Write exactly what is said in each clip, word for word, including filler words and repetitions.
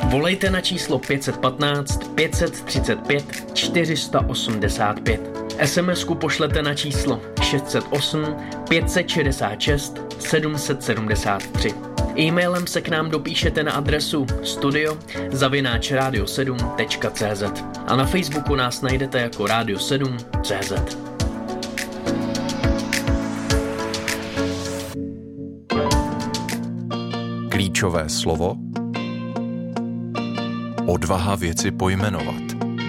Volejte na číslo pět jedna pět, pět tři pět, čtyři osm pět. es em esku pošlete na číslo šest set osm, pět set šedesát šest, sedm set sedmdesát tři. E-mailem se k nám dopíšete na adresu studio zavináč radio sedm tečka cé zet a na Facebooku nás najdete jako Radio sedm tečka cé zet. Klíčové slovo: odvaha věci pojmenovat.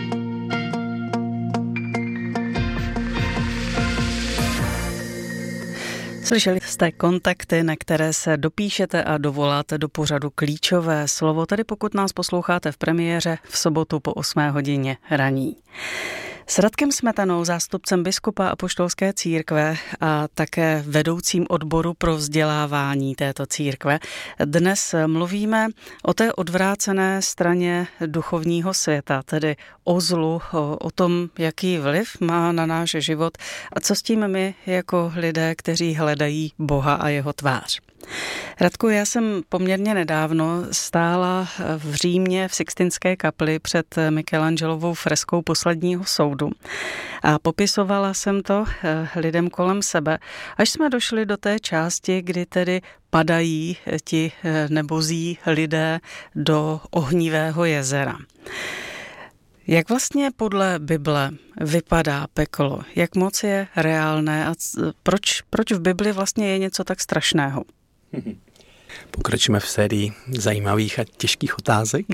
Slyšeli jste kontakty, na které se dopíšete a dovoláte do pořadu Klíčové slovo, tedy pokud nás posloucháte v premiéře v sobotu po osmé hodině raní. S Radkem Smetanou, zástupcem biskupa apoštolské církve a také vedoucím odboru pro vzdělávání této církve, dnes mluvíme o té odvrácené straně duchovního světa, tedy o zlu, o, o tom, jaký vliv má na náš život a co s tím my jako lidé, kteří hledají Boha a jeho tvář. Radku, já jsem poměrně nedávno stála v Římě v Sixtinské kapli před Michelangelovou freskou Posledního soudu a popisovala jsem to lidem kolem sebe, až jsme došli do té části, kdy tedy padají ti nebozí lidé do ohnivého jezera. Jak vlastně podle Bible vypadá peklo? Jak moc je reálné a proč, proč v Bibli vlastně je něco tak strašného? Pokračujeme v sérii zajímavých a těžkých otázek.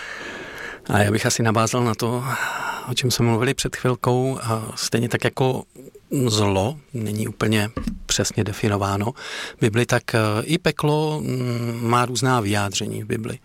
A já bych asi navázal na to, o čem jsme mluvili před chvilkou. A stejně tak jako zlo není úplně přesně definováno v Bibli, tak i peklo má různá vyjádření v Bibli.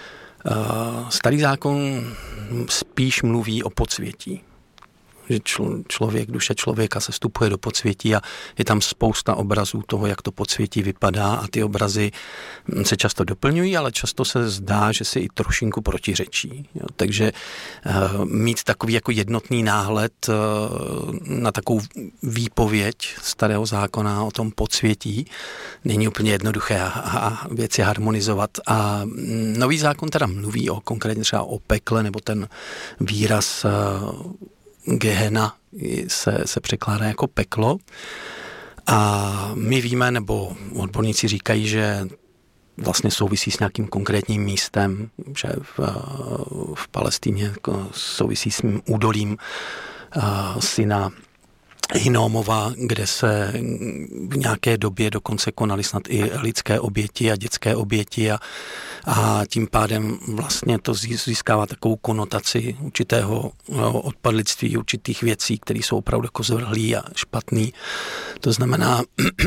Starý zákon spíš mluví o podsvětí. Že čl- člověk, duše člověka se vstupuje do podsvětí a je tam spousta obrazů toho, jak to podsvětí vypadá a ty obrazy se často doplňují, ale často se zdá, že si i trošinku protiřečí. Jo. Takže uh, mít takový jako jednotný náhled uh, na takovou výpověď starého zákona o tom podsvětí není úplně jednoduché a, a věci harmonizovat. A nový zákon teda mluví o konkrétně třeba o pekle, nebo ten výraz uh, Gehena se, se překládá jako peklo a my víme, nebo odborníci říkají, že vlastně souvisí s nějakým konkrétním místem, že v, v Palestíně souvisí s údolím syna Hinnomova, kde se v nějaké době dokonce konaly snad i lidské oběti a dětské oběti a, a tím pádem vlastně to získává takovou konotaci určitého odpadlictví, určitých věcí, které jsou opravdu jako zvrhlý a špatný. To znamená,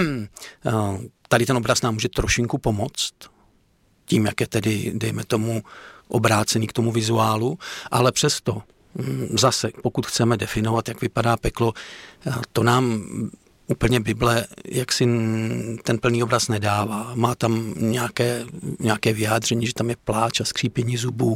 tady ten obraz nám může trošinku pomoct, tím, jak je tedy, dejme tomu, obrácený k tomu vizuálu, ale přesto zase, pokud chceme definovat, jak vypadá peklo, to nám úplně Bible jaksi ten plný obraz nedává. Má tam nějaké, nějaké vyjádření, že tam je pláč a skřípění zubů.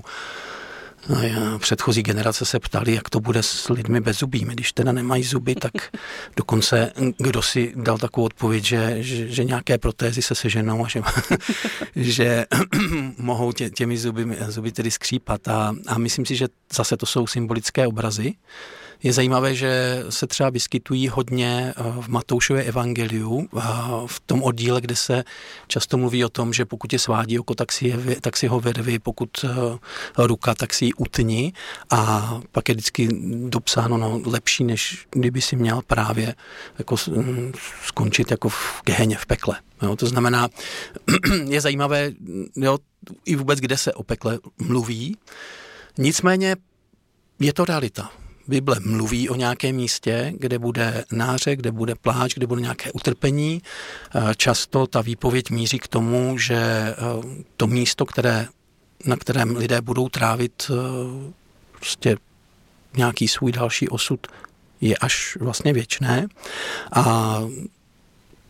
A předchozí generace se ptali, jak to bude s lidmi bez zubými. Když teda nemají zuby, tak dokonce kdo si dal takovou odpověď, že, že, že nějaké protézy se seženou a že, že mohou tě, těmi zuby, zuby tedy skřípat. A, a myslím si, že zase to jsou symbolické obrazy. Je zajímavé, že se třeba vyskytují hodně v Matoušově evangeliu, v tom oddíle, kde se často mluví o tom, že pokud je svádí oko, tak si, je, tak si ho vyrvi, pokud ruka, tak si ji utni a pak je vždycky dopsáno no, lepší, než kdyby si měl právě jako skončit jako v Geheně, v pekle. Jo, to znamená, je zajímavé, jo, i vůbec, kde se o pekle mluví, nicméně je to realita. Bible mluví o nějakém místě, kde bude nářek, kde bude pláč, kde bude nějaké utrpení. Často ta výpověď míří k tomu, že to místo, které, na kterém lidé budou trávit prostě nějaký svůj další osud, je až vlastně věčné. A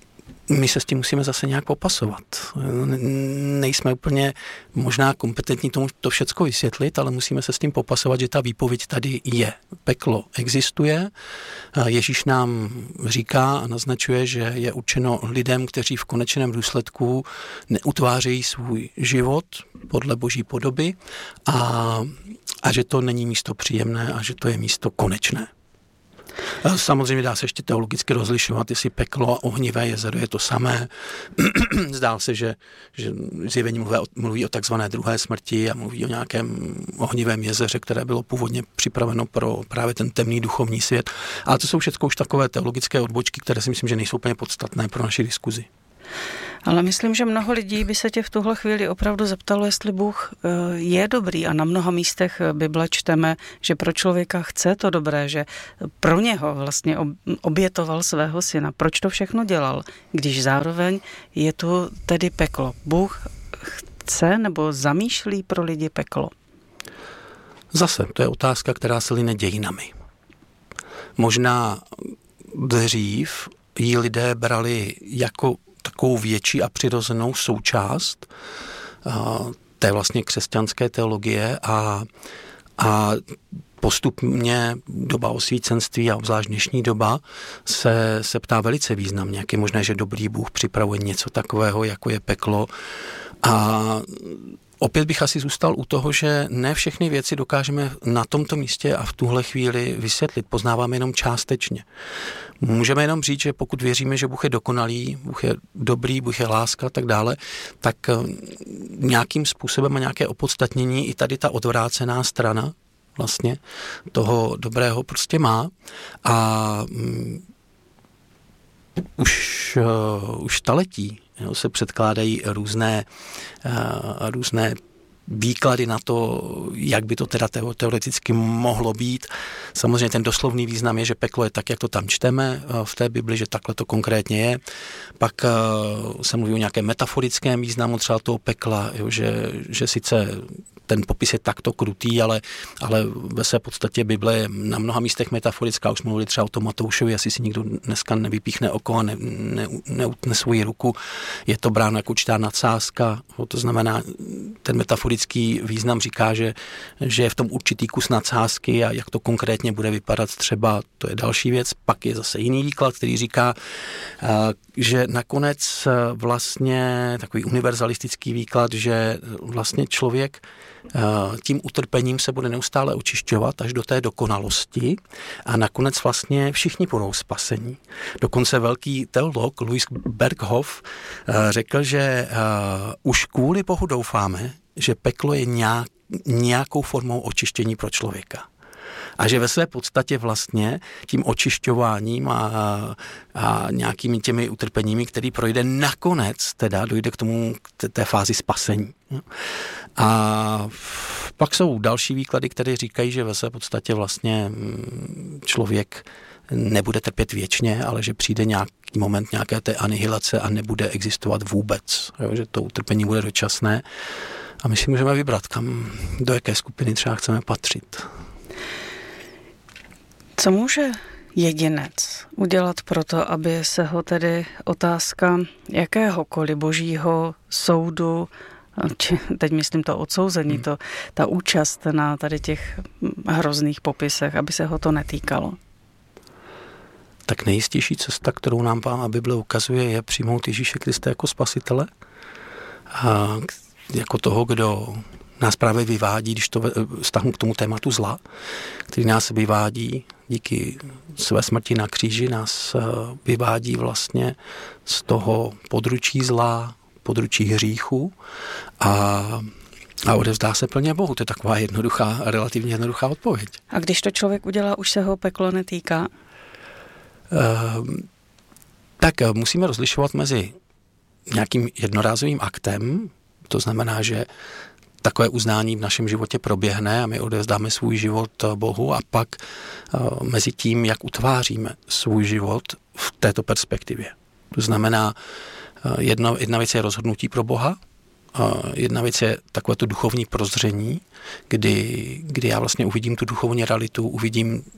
my se s tím musíme zase nějak popasovat. Nejsme úplně možná kompetentní tomu to všecko vysvětlit, ale musíme se s tím popasovat, že ta výpověď tady je. Peklo existuje. Ježíš nám říká a naznačuje, že je určeno lidem, kteří v konečném důsledku neutvářejí svůj život podle boží podoby a, a že to není místo příjemné a že to je místo konečné. Samozřejmě dá se ještě teologicky rozlišovat, jestli peklo a ohnivé jezero je to samé. Zdá se, že, že Zjevení mluví, mluví o takzvané druhé smrti a mluví o nějakém ohnivém jezeře, které bylo původně připraveno pro právě ten temný duchovní svět. Ale to jsou všechno už takové teologické odbočky, které si myslím, že nejsou úplně podstatné pro naši diskuzi. Ale myslím, že mnoho lidí by se tě v tuhle chvíli opravdu zeptalo, jestli Bůh je dobrý, a na mnoha místech Bible čteme, že pro člověka chce to dobré, že pro něho vlastně obětoval svého syna. Proč to všechno dělal, když zároveň je tu tedy peklo? Bůh chce nebo zamýšlí pro lidi peklo? Zase, to je otázka, která se line dějinami. Možná dřív ji lidé brali jako takovou větší a přirozenou součást uh, té vlastně křesťanské teologie a, a postupně doba osvícenství a obzvlášť dnešní doba se, se ptá velice významně, jak je možné, že dobrý Bůh připravuje něco takového, jako je peklo. A opět bych asi zůstal u toho, že ne všechny věci dokážeme na tomto místě a v tuhle chvíli vysvětlit. Poznáváme jenom částečně. Můžeme jenom říct, že pokud věříme, že Bůh je dokonalý, Bůh je dobrý, Bůh je láska a tak dále, tak nějakým způsobem a nějaké opodstatnění i tady ta odvrácená strana vlastně toho dobrého prostě má. A um, už, uh, už staletí jo, se předkládají různé, uh, různé výklady na to, jak by to teda teoreticky mohlo být. Samozřejmě ten doslovný význam je, že peklo je tak, jak to tam čteme v té Bibli, že takhle to konkrétně je. Pak se mluví o nějakém metaforickém významu třeba toho pekla, jo, že, že sice ten popis je takto krutý, ale, ale ve své podstatě Bible je na mnoha místech metaforická. Už mluvili třeba o tom Matoušovi, asi si nikdo dneska nevypíchne oko a ne, ne, neutne svoji ruku. Je to bráno jako určitá nadsázka. To znamená, ten metaforický význam říká, že, že je v tom určitý kus nadsázky a jak to konkrétně bude vypadat třeba, to je další věc. Pak je zase jiný výklad, který říká, že nakonec vlastně takový univerzalistický výklad, že vlastně člověk tím utrpením se bude neustále očišťovat až do té dokonalosti a nakonec vlastně všichni budou spasení. Dokonce velký teolog Louis Berghoff řekl, že už kvůli Bohu doufáme, že peklo je nějak, nějakou formou očištění pro člověka. A že ve své podstatě vlastně tím očišťováním a, a nějakými těmi utrpeními, který projde, nakonec teda dojde k tomu, k té fázi spasení. A pak jsou další výklady, které říkají, že ve své podstatě vlastně člověk nebude trpět věčně, ale že přijde nějaký moment nějaké té anihilace a nebude existovat vůbec. Jo, že to utrpení bude dočasné. A my si můžeme vybrat, kam, do jaké skupiny třeba chceme patřit. Co může jedinec udělat proto, aby se ho tedy otázka jakéhokoliv božího soudu, či teď myslím to odsouzení, hmm. to, ta účast na tady těch hrozných popisech, aby se ho to netýkalo? Tak nejistější cesta, kterou nám Pána Bible ukazuje, je přijmout Ježíše Krista jako spasitele a jako toho, kdo nás právě vyvádí, když to vztahnu k tomu tématu zla, který nás vyvádí díky své smrti na kříži, nás vyvádí vlastně z toho područí zla, područí hříchu a, a odevzdá se plně Bohu. To je taková jednoduchá, relativně jednoduchá odpověď. A když to člověk udělá, už se ho peklo netýká? Uh, tak musíme rozlišovat mezi nějakým jednorázovým aktem, to znamená, že takové uznání v našem životě proběhne a my odevzdáme svůj život Bohu a pak uh, mezi tím, jak utváříme svůj život v této perspektivě. To znamená, uh, jedna, jedna věc je rozhodnutí pro Boha, uh, jedna věc je takové to duchovní prozření, kdy, kdy já vlastně uvidím tu duchovní realitu, uvidím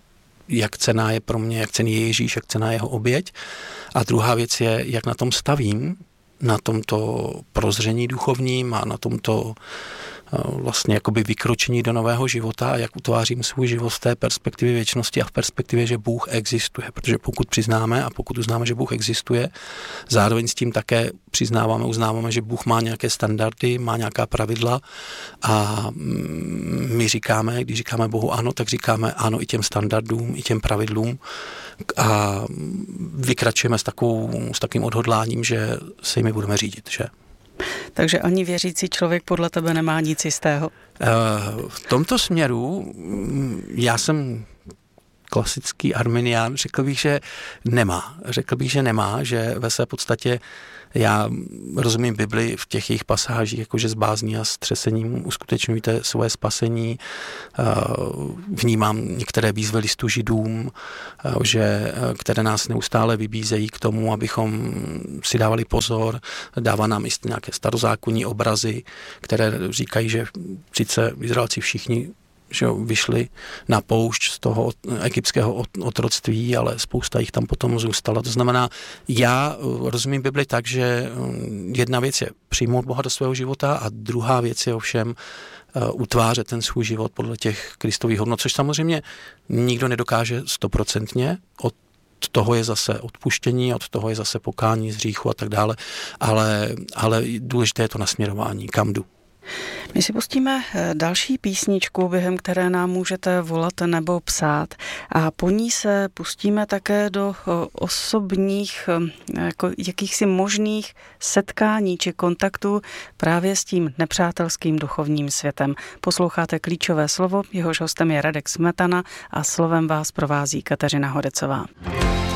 jak cenná je pro mě, jak cenný je Ježíš, jak cenná je jeho oběť. A druhá věc je, jak na tom stavím, na tomto prozření duchovním a na tomto vlastně jakoby vykročení do nového života a jak utvářím svůj život v té perspektivě věčnosti a v perspektivě, že Bůh existuje. Protože pokud přiznáme a pokud uznáme, že Bůh existuje, zároveň s tím také přiznáváme, uznáváme, že Bůh má nějaké standardy, má nějaká pravidla a my říkáme, když říkáme Bohu ano, tak říkáme ano i těm standardům, i těm pravidlům a vykračujeme s, takovou, s takovým odhodláním, že se jimi budeme řídit, že? Takže ani věřící člověk podle tebe nemá nic jistého? V tomto směru já jsem klasický arminián, řekl bych, že nemá. Řekl bych, že nemá, že ve své podstatě já rozumím Bibli v těch jejich pasážích, jakože s bázní a s třesením uskutečňujte svoje spasení. Vnímám některé výzvy listu Židům, že, které nás neustále vybízejí k tomu, abychom si dávali pozor. Dává nám i nějaké starozákonní obrazy, které říkají, že sice Izraelci všichni že jo, vyšli na poušť z toho egyptského otroctví, ale spousta jich tam potom zůstala. To znamená, já rozumím Bibli tak, že jedna věc je přijmout Boha do svého života a druhá věc je ovšem utvářet ten svůj život podle těch Kristových hodnot, což samozřejmě nikdo nedokáže stoprocentně. Od toho je zase odpuštění, od toho je zase pokání z hříchu a tak dále, ale, ale důležité je to nasměrování, kam jdu. My si pustíme další písničku, během které nám můžete volat nebo psát a po ní se pustíme také do osobních jako jakýchsi možných setkání či kontaktů právě s tím nepřátelským duchovním světem. Posloucháte Klíčové slovo, jehož hostem je Radek Smetana a slovem vás provází Kateřina Horecová.